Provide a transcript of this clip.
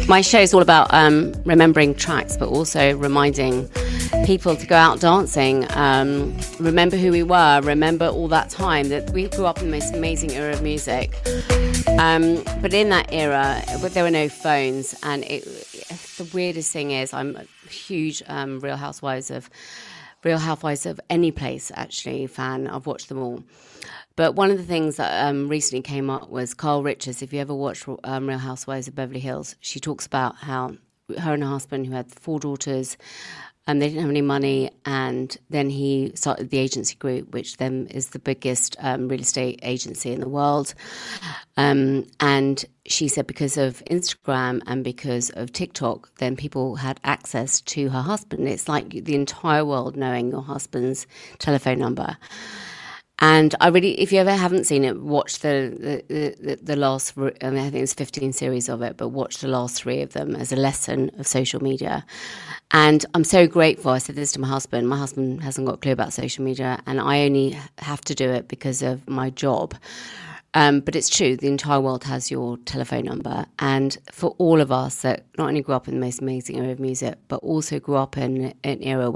My show is all about remembering tracks, but also reminding people to go out dancing, remember who we were, remember all that time that we grew up in the most amazing era of music. But in that era, there were no phones, and the weirdest thing is, I'm a huge Real Housewives of any place actually fan. I've watched them all. But one of the things that recently came up was Carl Richards. If you ever watched Real Housewives of Beverly Hills, she talks about how her and her husband, who had 4 daughters, they didn't have any money, and then he started the agency group, which then is the biggest real estate agency in the world. And she said because of Instagram and because of TikTok, then people had access to her husband. It's like the entire world knowing your husband's telephone number. And I really, if you ever haven't seen it, watch the last, I think there's 15 series of it, but watch the last 3 of them as a lesson of social media. And I'm so grateful. I said this to my husband. My husband hasn't got a clue about social media, and I only have to do it because of my job. But it's true, the entire world has your telephone number. And for all of us that not only grew up in the most amazing era of music, but also grew up in an era